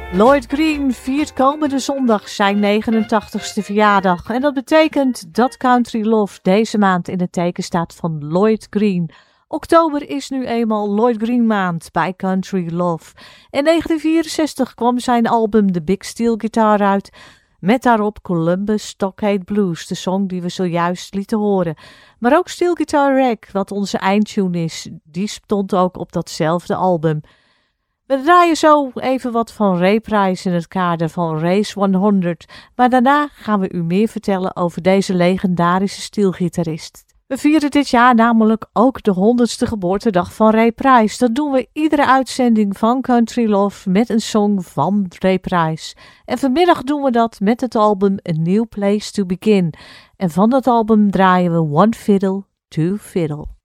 Lloyd Green viert komende zondag zijn 89ste verjaardag. En dat betekent dat Country Love deze maand in het teken staat van Lloyd Green. Oktober is nu eenmaal Lloyd Green maand bij Country Love. In 1964 kwam zijn album The Big Steel Guitar uit. Met daarop Columbus Stockade Blues, de song die we zojuist lieten horen. Maar ook Steel Guitar Rag, wat onze eindtune is, die stond ook op datzelfde album. We draaien zo even wat van Ray Price in het kader van Race 100. Maar daarna gaan we u meer vertellen over deze legendarische steelgitarist. We vieren dit jaar namelijk ook de 100ste geboortedag van Ray Price. Dat doen we iedere uitzending van Country Love met een song van Ray Price. En vanmiddag doen we dat met het album A New Place to Begin. En van dat album draaien we One Fiddle, Two Fiddle.